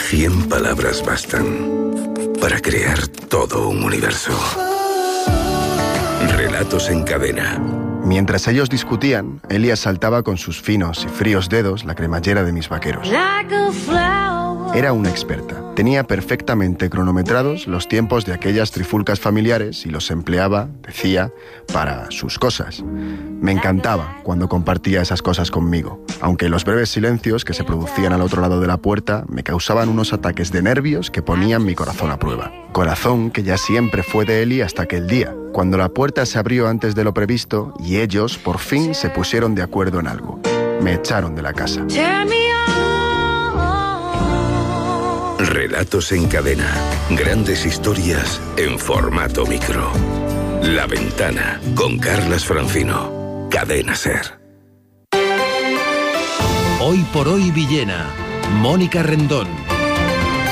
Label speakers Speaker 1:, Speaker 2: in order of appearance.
Speaker 1: 100 palabras bastan para crear todo un universo. Relatos en cadena.
Speaker 2: Mientras ellos discutían, Elia saltaba con sus finos y fríos dedos la cremallera de mis vaqueros. Era una experta. Tenía perfectamente cronometrados los tiempos de aquellas trifulcas familiares y los empleaba, decía, para sus cosas. Me encantaba cuando compartía esas cosas conmigo, aunque los breves silencios que se producían al otro lado de la puerta me causaban unos ataques de nervios que ponían mi corazón a prueba. Corazón que ya siempre fue de Eli hasta aquel día, cuando la puerta se abrió antes de lo previsto y ellos, por fin, se pusieron de acuerdo en algo. Me echaron de la casa.
Speaker 1: Relatos en cadena. Grandes historias en formato micro. La Ventana, con Carlas Francino. Cadena SER.
Speaker 3: Hoy por hoy Villena. Mónica Rendón.